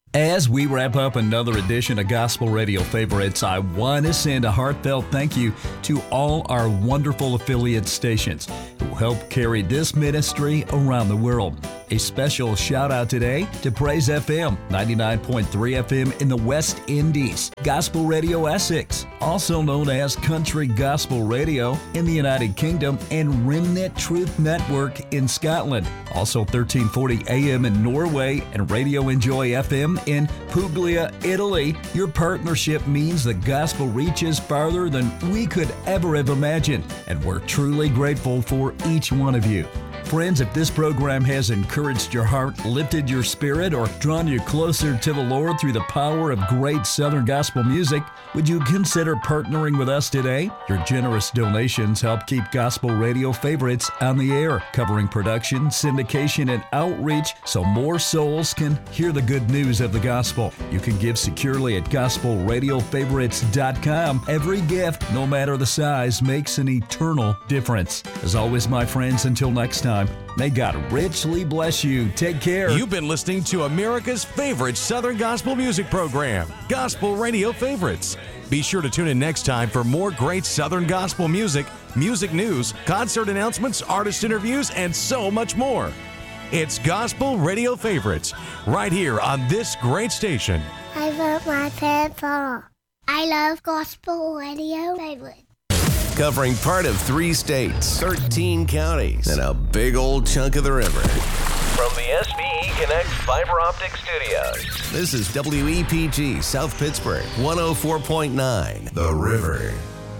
As we wrap up another edition of Gospel Radio Favorites, I want to send a heartfelt thank you to all our wonderful affiliate stations who help carry this ministry around the world. A special shout out today to Praise FM 99.3 FM in the West Indies, Gospel Radio Essex, also known as Country Gospel Radio in the United Kingdom, and Remnant Truth Network in Scotland. Also 1340 AM in Norway and Radio Enjoy FM in Puglia, Italy. Your partnership means the gospel reaches farther than we could ever have imagined, and we're truly grateful for each one of you. Friends, if this program has encouraged your heart, lifted your spirit, or drawn you closer to the Lord through the power of great Southern gospel music, would you consider partnering with us today? Your generous donations help keep Gospel Radio Favorites on the air, covering production, syndication, and outreach so more souls can hear the good news of the gospel. You can give securely at gospelradiofavorites.com. Every gift, no matter the size, makes an eternal difference. As always, my friends, until next time, may God richly bless you. Take care. You've been listening to America's favorite Southern gospel music program, Gospel Radio Favorites. Be sure to tune in next time for more great Southern gospel music, music news, concert announcements, artist interviews, and so much more. It's Gospel Radio Favorites, right here on this great station. I vote my pants. I love Gospel Radio Favorites. Covering part of 3 states, 13 counties, and a big old chunk of the river. From the SBE Connect Fiber Optic Studios. This is WEPG South Pittsburgh, 104.9, The River.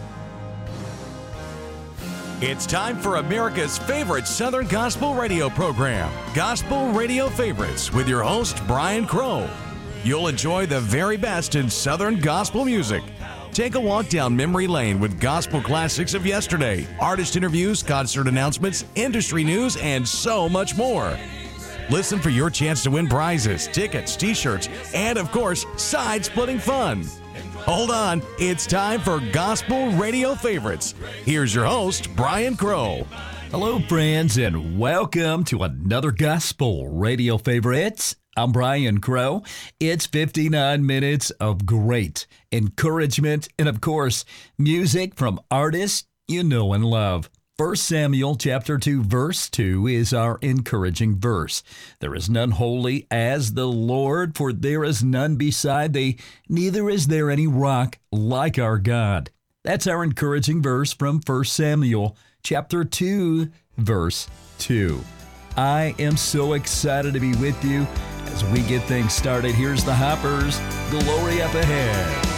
It's time for America's favorite Southern gospel radio program, Gospel Radio Favorites, with your host, Brian Crow. You'll enjoy the very best in Southern gospel music. Take a walk down memory lane with gospel classics of yesterday, artist interviews, concert announcements, industry news, and so much more. Listen for your chance to win prizes, tickets, t-shirts, and of course, side-splitting fun. Hold on, it's time for Gospel Radio Favorites. Here's your host, Brian Crow. Hello, friends, and welcome to another Gospel Radio Favorites. I'm Brian Crow. It's 59 minutes of great encouragement and, of course, music from artists you know and love. 1 Samuel chapter 2, verse 2 is our encouraging verse. There is none holy as the Lord, for there is none beside thee, neither is there any rock like our God. That's our encouraging verse from 1 Samuel chapter 2, verse 2. I am so excited to be with you as we get things started. Here's the Hoppers, Glory Up Ahead.